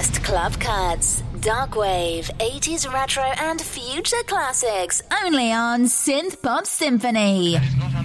best club cuts, darkwave, 80s retro and future classics, only on Synth Pop Symphony.